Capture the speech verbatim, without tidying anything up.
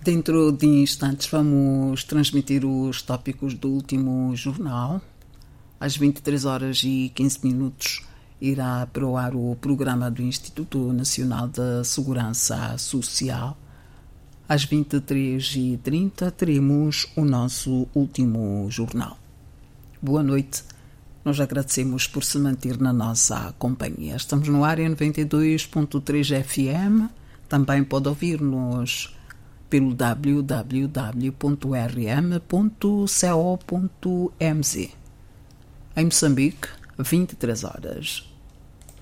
Dentro de instantes vamos transmitir os tópicos do último jornal. Às vinte e três horas e quinze minutos irá para o ar o programa do Instituto Nacional da Segurança Social. Às vinte e três e trinta teremos o nosso último jornal. Boa noite. Nós agradecemos por se manter na nossa companhia. Estamos no ar em noventa e dois ponto três F M. Também pode ouvir-nos pelo w w w ponto r m ponto co ponto m z. Em Moçambique, vinte e três horas.